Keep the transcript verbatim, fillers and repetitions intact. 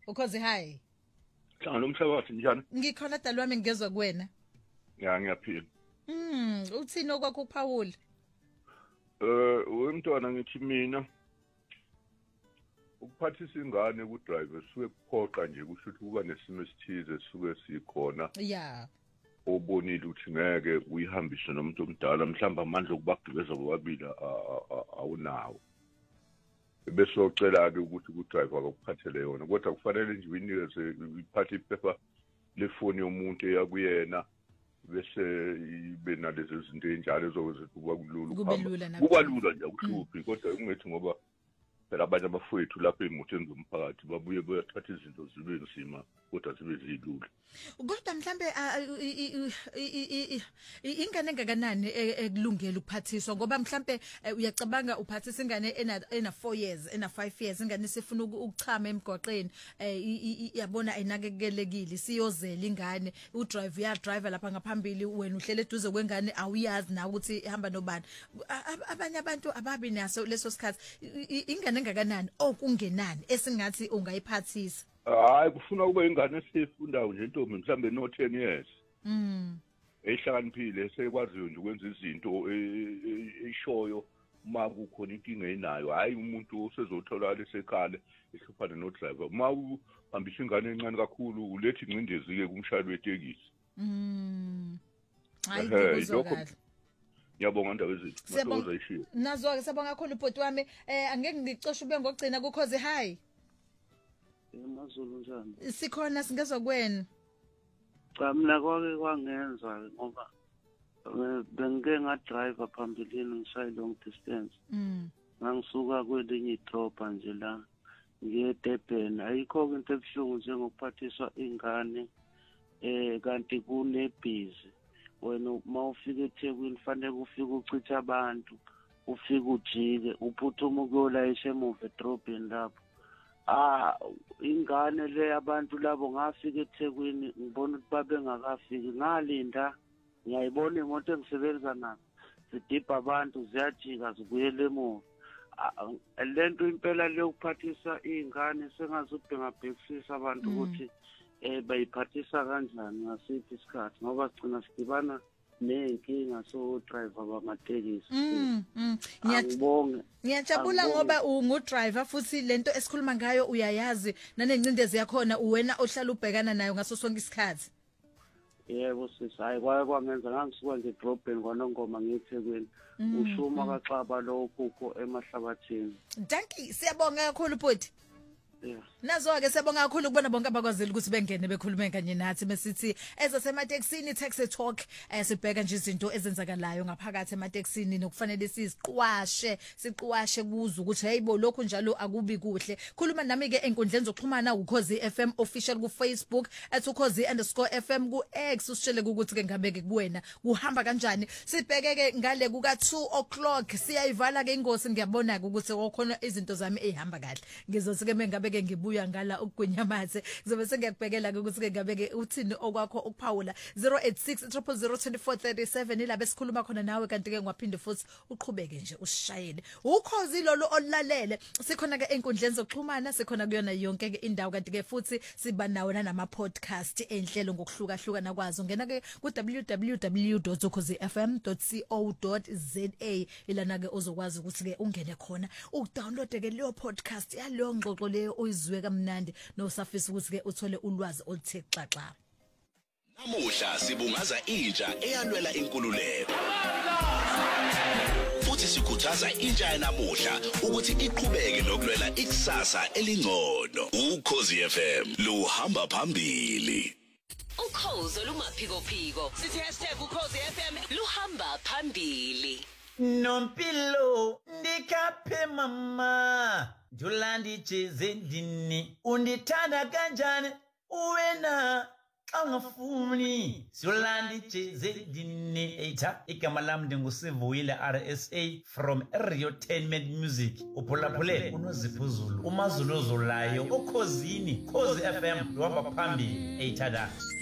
Ukhozi hi. Hlanga lomhlabathi njani? Ngikhona dali wami ngezwe kuwena. Ya ngiyaphila. Mm, uthini okwakho uPaul? Eh, wemntwana ngithi mina ukuphathisa ingane ku driver suke kuphoqa nje kusho ukuthi kuba nesimo esithize suke sikhona. Yeah. Obonile ukuthi ngeke uyihambise nomuntu omdala mhlamba amandla okubagibeza bobabili awunawo. Bese ocela ke ukuthi ku driver akuphathele yona kodwa kufanele nje uyinikeze iphathi iphepha lefoni yomuntu eyakuyena bese ibe nalezi zinto enjalo ezokwenza kuba kulula ukuhamba kuba lula nje ukuhluphi kodwa ungethi ngoba phela abanye abafowethu lapha emotweni zomphakathi babuye bayathatha izinto zibe nsima kodwa zibe zilula. Kodwa mhlambe ingane engakanani ekulungela ukuphathiswa ngoba mhlambe uyacabanga uphathisa ingane ena ena four years ena five years ingane sifuna ukuchama emgwaqeni yabona ayinakekelekile siyozela ingane u drive ya driver lapha ngaphambili wena uhlele eduze kwengane awuyazi na ukuthi ihamba nobani abanye abantu ababi naso leso sikhathi ingane engakanani okungenani esingathi ungayiphathisa. Hayi kufuna kube ingane esifundayo nje intombi mhlambe no ten years. Mm. Ehlakaniphile sekwaziyo nje ukwenza izinto eshoyo uma kukhona inkinga enayo hayi umuntu osezothola lesekhale ehluphana no driver uma uhambisa ingane encane kakhulu ulethi incindezi ke kumshayeli wetekisi. Mm. Hayi ngikuzokala. Ngiyabonga indaba ezithi masoza ishiya. Nazo ke sabonga kakhulu ubhuti wami eh angeke ngicoshe ube ngogcina kukhoze hi. Emazulu njani? Sikhona singezwe kuwena. Cha mina kwake kwangenza ngoba bengike nga driver phambilini ngishaye long distance. Mm. Ngangisuka kwelinye idropa nje la ngiye eDurban ayikho into ebuhlungu njengokuphathiswa ingane eh kanti kune busy wena uma ufika eThekwini fanele ufike uchitha abantu ufike ujike uphuthuma ukuyolayisha emuva edrobheni lapho. Ah ingane le abantu labo ngafika eThekwini ngibona ukuthi babe ngakafiki ngalinda ngiyayibona imoto engisebenza nayo zidibha abantu ziyajika zibuyele emuva. Lento impela lokuphathisa ingane sengazubhenga bhekisisa abantu ukuthi eh bayiphathisa kanjani ngasiphi isikhathi ngoba sigcina sidibana nenkinga so driver bamatekisi. Mm. Ngiyabonga. Ngiyajabula ngoba ungu driver futhi lento esikhuluma ngayo uyayazi nanencindezi yakhona uwena ohlala ubhekana nayo ngaso sonke isikhathi. Yebo sisi hayi kwaye kwangenza ngangisuka nje edrobheni kwaNongoma ngiyeThekwini ushuma kaXaba lo phupho emahlabathini. Danki siyabonga kakhulu bhuti. Yeah. Nazo ke siyabonga kakhulu ukubona bonke abakwazile ukuthi bengene bekhulume kanye nathi besithi ezasemateksini taxi talk sibheka nje izinto ezenzakalayo ngaphakathi emateksini nokufanele siziqwashe siqwashe kuzo ukuthi hayibo lokho njalo akubi kuhle. Khuluma nami ke enkundleni zokuxhumana ukhozi F M official ku Facebook @ukhozi underscore F M ku X usitshele ukuthi ke ngabe ke kuwena kuhamba kanjani. Sibheke ke ngale kuka two o'clock siyayivala ke ingosi ngiyabona ukuthi kokhona izinto zami ezihamba kahle. Ngizothi ke mengabe ke ngibuya ngala ukugwinyamathe kuzobe sengiyakubhekela ukuthi ke ngabe ke uthini okwakho ukuphawula zero eight six zero zero zero two four three seven ilabe sikhuluma khona nawe kanti ke ngwaphinde futhi uqhubeke nje usishayele ukhozi lolo olalele sikhona ke enkundleni zokuxhumana sikhona kuyona yonke ke indawo kanti ke futhi siba nawo nama podcast enhlelo ngokuhluka hluka nakwazo ngena ke ku w w w dot ukhozi f m dot co dot z a ilana ke ozokwazi ukuthi ke ungene khona udownload ke leyo podcast yaleyo ngxoxo leyo oyizwe kamnandi nosafisa ukuthi ke uthole ulwazi oluthe xaxa. Namuhla sibungaza intsha eyalwela inkululeko. Futhi sikhuthaza intsha yanamuhla ukuthi iqhubeke nokulwela ikusasa elingcono. Ukhozi F M luhamba phambili. Ukhozi lumaphiko phiko. Sithi hashtag ukhozi F M luhamba phambili. Nompilo ndikaphe mama Julandi chezendini undithanda kanjani uwena angafuni Julandi chezendini etha igama lami ndingusivuyile R S A from Eriotainment Music uphulaphule unoziphuzulu umazulu ozolayo okhozini Khozi F M luhamba phambili ethada.